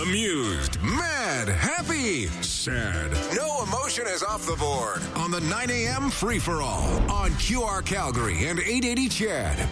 Amused, mad, happy, sad. No emotion is off the board on the 9 a.m. free-for-all on QR Calgary and 880 CHED.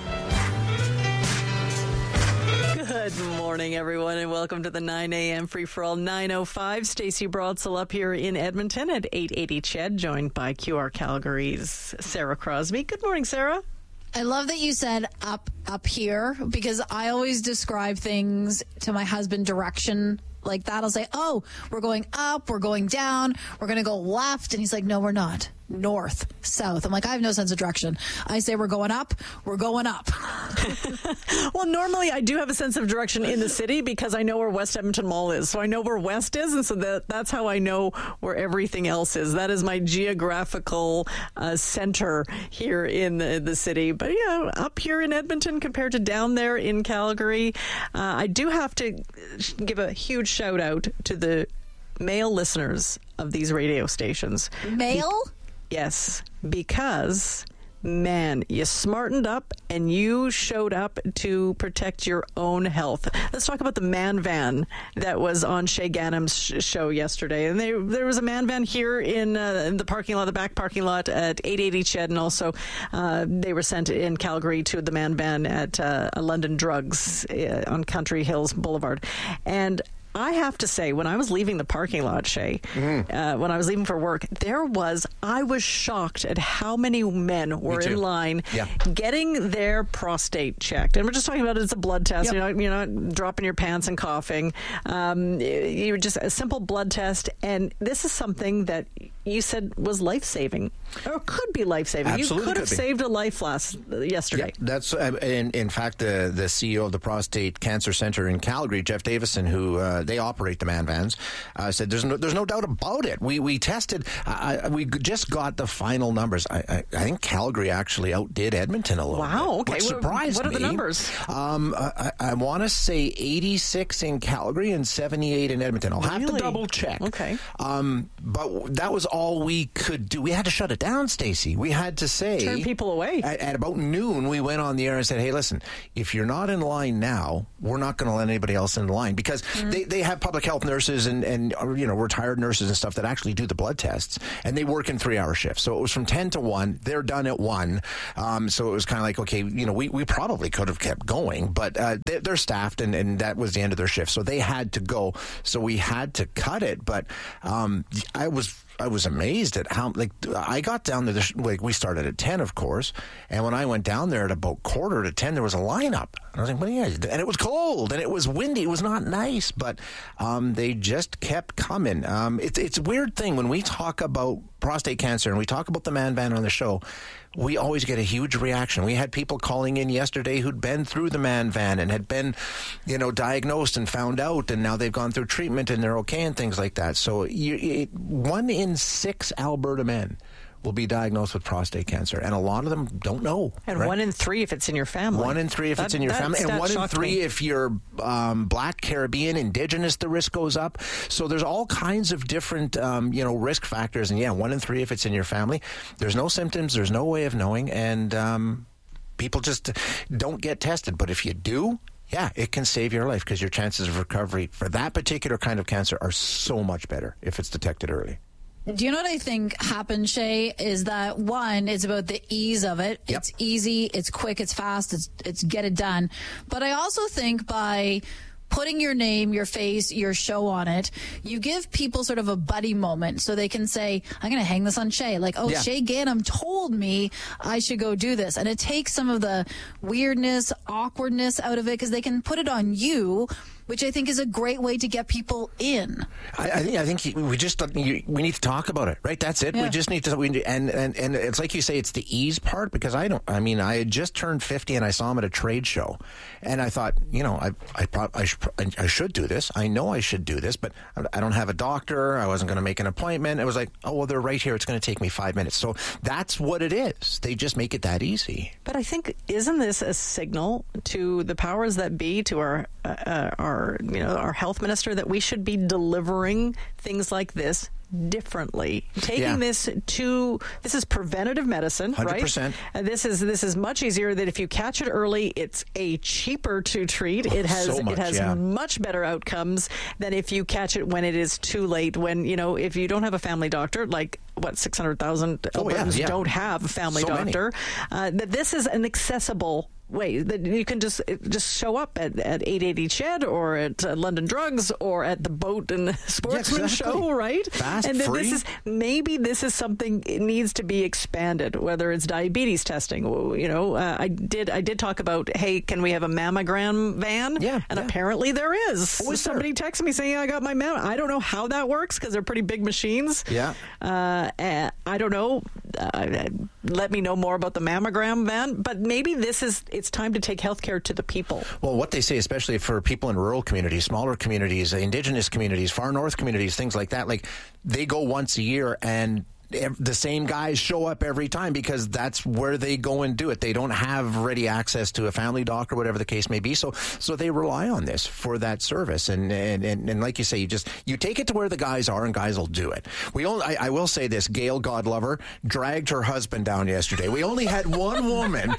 Good morning, everyone, and welcome to the 9 a.m. free-for-all. 9:05. Stacey Broadsell up here in Edmonton at 880 CHED, joined by QR Calgary's Sarah Crosby. Good morning, Sarah. I love that you said up here, because I always describe things to my husband direction like that. I'll say, oh, we're going up, we're going down, we're going to go left. And he's like, no, we're not. North, south. I'm like, I have no sense of direction. I say we're going up, we're going up. Well, normally I do have a sense of direction in the city because I know where West Edmonton Mall is. So I know where West is, and so that's how I know where everything else is. That is my geographical center here in the city. But, yeah, up here in Edmonton compared to down there in Calgary, I do have to give a huge shout out to the male listeners of these radio stations. Male? Yes, because, man, you smartened up and you showed up to protect your own health. Let's talk about the man van that was on Shay Ganam's show yesterday. And there was a man van here in the parking lot, the back parking lot at 880 CHED, and also they were sent in Calgary to the man van at London Drugs on Country Hills Boulevard. And I have to say, when I was leaving the parking lot, Shay, when I was leaving for work, I was shocked at how many men were in line getting their prostate checked. And we're just talking about it's a blood test. Yep. You're not dropping your pants and coughing. You're just a simple blood test. And this is something that you said was life-saving, or could be life-saving. Absolutely, you could have saved a life yesterday. Yeah, that's in fact the CEO of the Prostate Cancer Center in Calgary, Jeff Davison, who they operate the man vans, said there's no doubt about it. We tested. We just got the final numbers. I think Calgary actually outdid Edmonton a little bit. Wow. Okay. Which surprised me. What are the numbers? I want to say 86 in Calgary and 78 in Edmonton. I'll have to double check. Okay. But that was all we could do. We had to shut it down, Stacey. We had to say, turn people away. At about noon, we went on the air and said, hey, listen, if you're not in line now, we're not going to let anybody else in line, because they have public health nurses and retired nurses and stuff that actually do the blood tests, and they work in 3-hour shifts. So it was from 10 to 1. They're done at 1. So it was kind of like, okay, we probably could have kept going, but they're staffed, and that was the end of their shift. So they had to go. So we had to cut it. But I was amazed at how, I got down there, we started at 10, of course, and when I went down there at about 9:45, there was a lineup. I was like, what are you guys doing? And it was cold, and it was windy. It was not nice, but they just kept coming. It's a weird thing when we talk about prostate cancer and we talk about the man van on the show. We always get a huge reaction. We had people calling in yesterday who'd been through the man van and had been, diagnosed and found out, and now they've gone through treatment and they're okay and things like that. So 1 in 6 Alberta men will be diagnosed with prostate cancer, and a lot of them don't know. And right? 1 in 3 if it's in your family. 1 in 3 if it's in your family, and 1 in 3 if you're Black, Caribbean, Indigenous, the risk goes up. So there's all kinds of different, risk factors, and 1 in 3 if it's in your family. There's no symptoms, there's no way of knowing, and people just don't get tested. But if you do, it can save your life, because your chances of recovery for that particular kind of cancer are so much better if it's detected early. Do you know what I think happens, Shay, is that, one, it's about the ease of it. Yep. It's easy, it's quick, it's fast, it's get it done. But I also think by putting your name, your face, your show on it, you give people sort of a buddy moment so they can say, I'm going to hang this on Shay. Shay Ganam told me I should go do this. And it takes some of the weirdness, awkwardness out of it, because they can put it on you, which I think is a great way to get people in. I think we just we need to talk about it, right? That's it. Yeah. We just need to, and it's like you say, it's the ease part, because I had just turned 50 and I saw him at a trade show, and I thought, I should do this. I know I should do this, but I don't have a doctor. I wasn't going to make an appointment. It was like, oh, well, they're right here. It's going to take me 5 minutes. So that's what it is. They just make it that easy. But I think, isn't this a signal to the powers that be, to our health minister, that we should be delivering things like this differently. Taking this is preventative medicine, 100%. right? This is much easier. That if you catch it early, it's cheaper to treat. It has much better outcomes than if you catch it when it is too late. When if you don't have a family doctor, like 600,000 Albertans don't have a family doctor, that this is an accessible way that you can just show up at 880 Ched or at London Drugs or at the Boat and Sportsman Show, right? Fast, and free. This is something it needs to be expanded. Whether it's diabetes testing, I did talk about, hey, can we have a mammogram van? And apparently there is. Somebody texted me saying I got my mammogram. I don't know how that works because they're pretty big machines. I don't know. Let me know more about the mammogram van, but maybe it's time to take healthcare to the people. Well, what they say, especially for people in rural communities, smaller communities, indigenous communities, far north communities, things like that, like they go once a year and the same guys show up every time because that's where they go and do it. They don't have ready access to a family doc or whatever the case may be. So they rely on this for that service. And like you say, you take it to where the guys are and guys will do it. I will say this, Gail, God love her, dragged her husband down yesterday. We only had one woman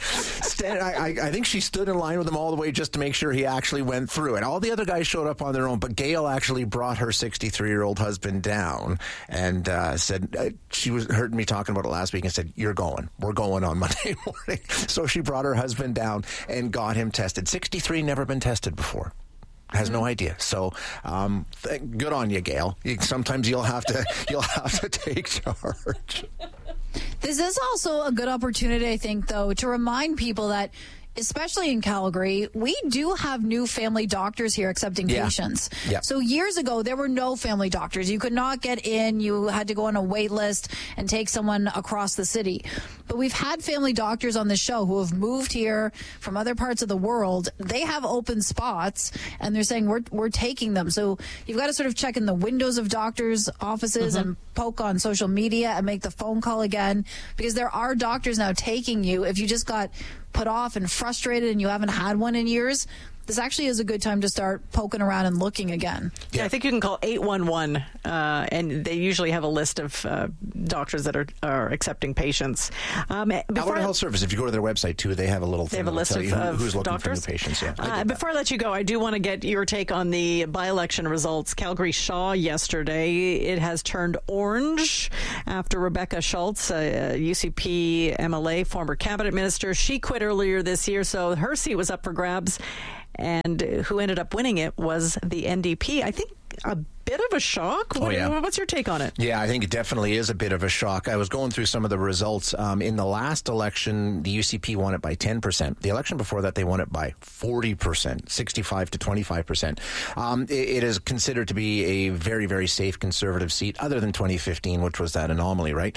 I think she stood in line with him all the way just to make sure he actually went through it. All the other guys showed up on their own, but Gail actually brought her 63-year-old husband down and said, she heard me talking about it last week and said, we're going on Monday morning. So she brought her husband down and got him tested. 63, never been tested before. Has no idea. So good on you, Gail. Sometimes you'll have to take charge. This is also a good opportunity, I think, though, to remind people that, especially in Calgary, we do have new family doctors here accepting patients. So years ago, there were no family doctors. You could not get in. You had to go on a wait list and take someone across the city. But we've had family doctors on the show who have moved here from other parts of the world. They have open spots, and they're saying, we're taking them. So you've got to sort of check in the windows of doctors' offices and poke on social media and make the phone call again, because there are doctors now taking you. If you just got put off and frustrated and you haven't had one in years, this actually is a good time to start poking around and looking again. I think you can call 811, and they usually have a list of doctors that are accepting patients. Alberta Health Service, if you go to their website too, they have a little thing. They have a list of who's looking doctors for new patients. Before I let you go, I do want to get your take on the by-election results. Calgary Shaw yesterday, it has turned orange after Rebecca Schultz, a UCP MLA, former cabinet minister. She quit earlier this year, so her seat was up for grabs. And who ended up winning it was the NDP. I think a bit of a shock. What's your take on it? Yeah, I think it definitely is a bit of a shock. I was going through some of the results. In the last election, the UCP won it by 10%. The election before that, they won it by 40%, 65 to 25%. It is considered to be a very, very safe conservative seat, other than 2015, which was that anomaly, right?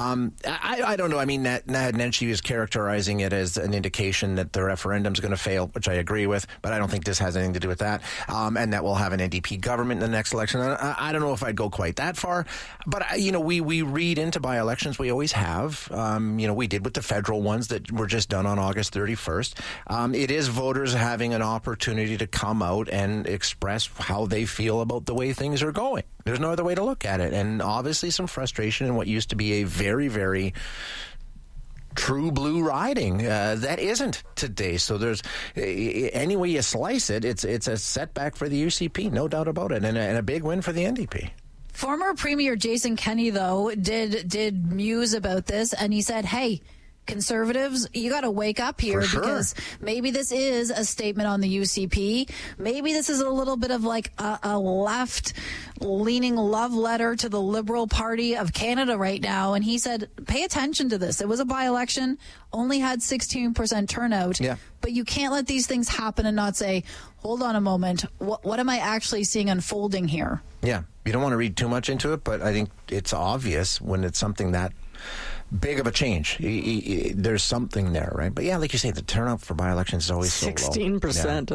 I don't know. I mean, Naheed Nenshi is characterizing it as an indication that the referendum's going to fail, which I agree with, but I don't think this has anything to do with that, and that we'll have an NDP government in the next election. I don't know if I'd go quite that far, but we read into by-elections. We always have. We did with the federal ones that were just done on August 31st. It is voters having an opportunity to come out and express how they feel about the way things are going. There's no other way to look at it, and obviously some frustration in what used to be a very, very true blue riding that isn't today. So there's any way you slice it, it's a setback for the UCP, no doubt about it, and a big win for the NDP. Former Premier Jason Kenney, though, did muse about this, and he said, hey, Conservatives, you got to wake up here, because maybe this is a statement on the UCP. Maybe this is a little bit of like a left-leaning love letter to the Liberal Party of Canada right now. And he said, pay attention to this. It was a by-election, only had 16% turnout. Yeah. But you can't let these things happen and not say, hold on a moment, what am I actually seeing unfolding here? Yeah, you don't want to read too much into it, but I think it's obvious when it's something that big of a change. There's something there, right? But yeah, like you say, the turnout for by-elections is always 16%. So low. That's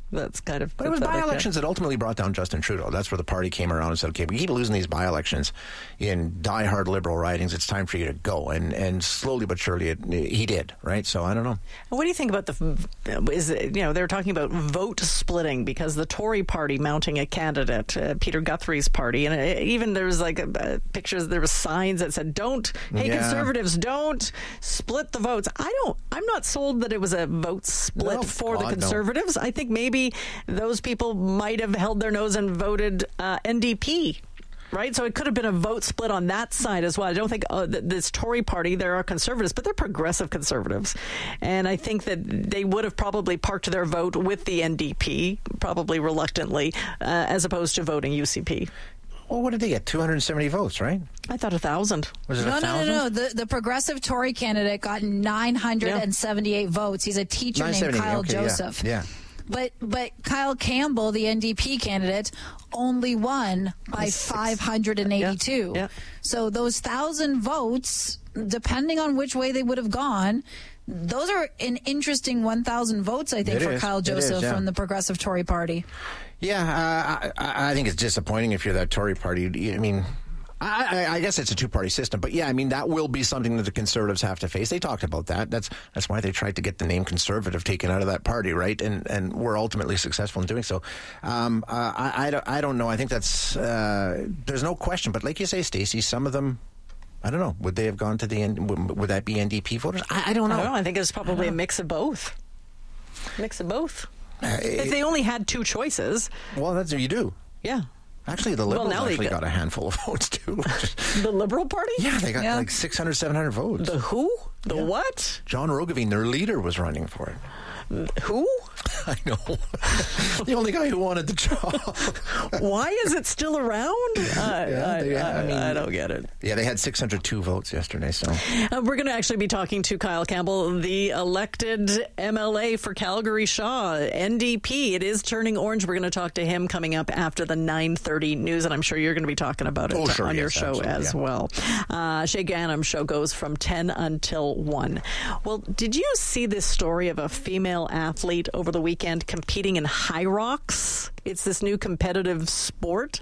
That's kind of But it was pathetic. by-elections that ultimately brought down Justin Trudeau. That's where the party came around and said, okay, we keep losing these by-elections in die-hard Liberal ridings. It's time for you to go. And slowly but surely he did, right? So I don't know. What do you think about they were talking about vote splitting because the Tory party mounting a candidate, Peter Guthrie's party, and even there was pictures, there were signs that said, Conservatives, don't split the votes. I'm not sold that it was a vote split for the Conservatives. No. I think maybe those people might have held their nose and voted NDP. Right? So it could have been a vote split on that side as well. I don't think this Tory party, there are Conservatives, but they're progressive Conservatives. And I think that they would have probably parked their vote with the NDP, probably reluctantly, as opposed to voting UCP. Well, what did they get? 270 votes, right? I thought 1,000. Was it 1,000? No. The progressive Tory candidate got 978 votes. He's a teacher named Kyle Joseph. Yeah. But Kyle Campbell, the NDP candidate, only won by 582. Yeah. So those 1,000 votes, depending on which way they would have gone, those are an interesting 1,000 votes, I think, for Kyle Joseph from the Progressive Tory Party. Yeah, I think it's disappointing if you're that Tory party. I mean, I guess it's a two-party system, but yeah, I mean, that will be something that the Conservatives have to face. They talked about that. That's why they tried to get the name Conservative taken out of that party, right? And were ultimately successful in doing so. I don't know. I think that's there's no question. But like you say, Stacey, some of them, I don't know. Would they have gone to the end? Would that be NDP voters? I don't know. I think it's probably a mix of both. If they only had two choices. Well, that's what you do. Yeah. Actually, the Liberals got a handful of votes, too. The Liberal Party? Yeah, they got like 600, 700 votes. The who? The what? John Roggeveen, their leader, was running for it. Who? I know. The only guy who wanted the job. Why is it still around? I don't get it. Yeah, they had 602 votes yesterday. So we're going to actually be talking to Kyle Campbell, the elected MLA for Calgary Shaw, NDP. It is turning orange. We're going to talk to him coming up after the 9:30 news, and I'm sure you're going to be talking about it on your show as well. Shay Ganam's show goes from 10 until 1. Well, did you see this story of a female athlete over the weekend competing in high rocks? It's this new competitive sport.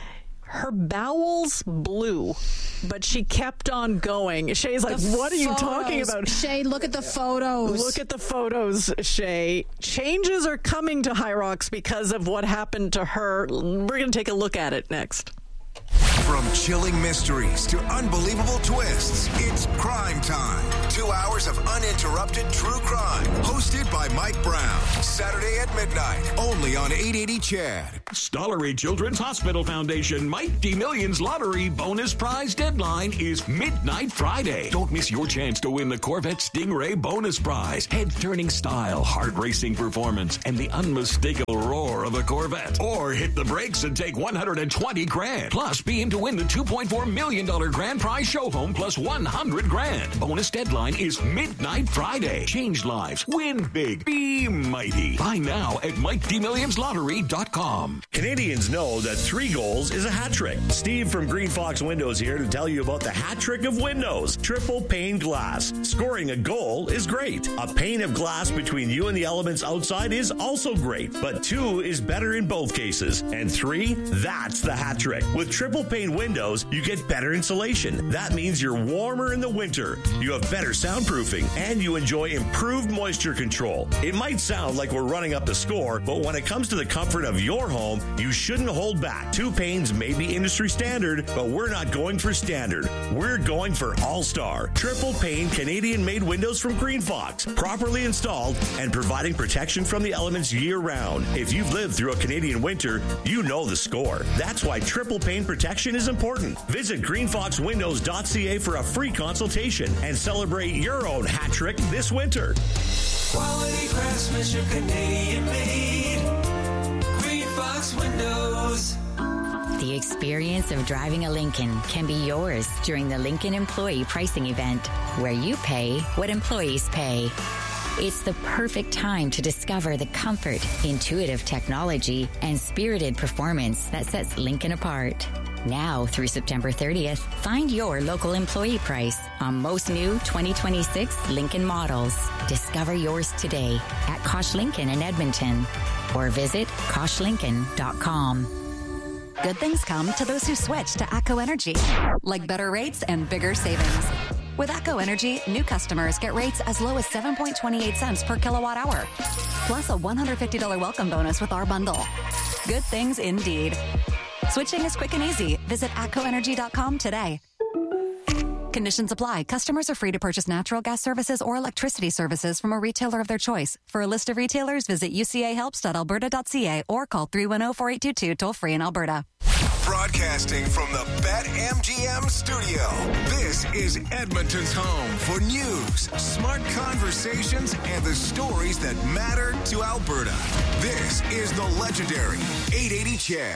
Her bowels blew, but she kept on going. Shay's like, what are you talking about? Shay, look at the photos. Look at the photos, Shay. Changes are coming to high rocks because of what happened to her. We're going to take a look at it next. From chilling mysteries to unbelievable twists, it's Crime Time. 2 hours of uninterrupted true crime. Hosted by Mike Brown. Saturday at midnight. Only on 880 CHAD. Stollery Children's Hospital Foundation Mike D Millions Lottery bonus prize deadline is midnight Friday. Don't miss your chance to win the Corvette Stingray bonus prize. Head-turning style, heart-racing performance, and the unmistakable roar of a Corvette. Or hit the brakes and take $120,000. Plus, be in to win the $2.4 million grand prize show home plus $100,000. Bonus deadline is midnight Friday. Change lives. Win big. Be mighty. Buy now at MikeDMillionsLottery.com. Canadians know that 3 goals is a hat trick. Steve from Green Fox Windows here to tell you about the hat trick of windows. Triple pane glass. Scoring a goal is great. A pane of glass between you and the elements outside is also great. But 2 is better in both cases. And 3, that's the hat trick. With triple pane windows, you get better insulation. That means you're warmer in the winter. You have better soundproofing, and you enjoy improved moisture control. It might sound like we're running up the score, but when it comes to the comfort of your home, you shouldn't hold back. 2 panes may be industry standard, but we're not going for standard. We're going for all-star. Triple pane Canadian-made windows from Green Fox, properly installed and providing protection from the elements year-round. If you've lived through a Canadian winter, you know the score. That's why triple pane protection is important. Visit greenfoxwindows.ca for a free consultation and celebrate your own hat trick this winter. Quality craftsmanship, Canadian made. Green Fox Windows. The experience of driving a Lincoln can be yours during the Lincoln Employee Pricing Event, where you pay what employees pay. It's the perfect time to discover the comfort, intuitive technology, and spirited performance that sets Lincoln apart. Now through September 30th, find your local employee price on most new 2026 Lincoln models. Discover yours today at Kosh Lincoln in Edmonton or visit KoshLincoln.com. Good things come to those who switch to ATCO Energy, like better rates and bigger savings. With ATCO Energy, new customers get rates as low as 7.28 cents per kilowatt hour, plus a $150 welcome bonus with our bundle. Good things indeed. Switching is quick and easy. Visit ATCOenergy.com today. Conditions apply. Customers are free to purchase natural gas services or electricity services from a retailer of their choice. For a list of retailers, visit ucahelps.alberta.ca or call 310-4822 toll-free in Alberta. Broadcasting from the BetMGM studio, this is Edmonton's home for news, smart conversations, and the stories that matter to Alberta. This is the legendary 880 CHED.